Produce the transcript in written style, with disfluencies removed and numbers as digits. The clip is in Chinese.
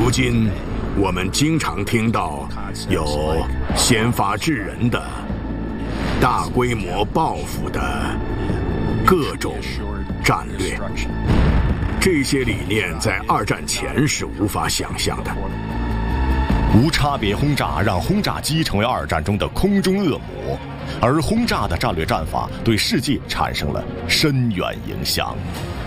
如今，我们经常听到有先发制人的、大规模报复的各种战略。这些理念在二战前是无法想象的。 无差别轰炸让轰炸机成为二战中的空中恶魔，而轰炸的战略战法对世界产生了深远影响。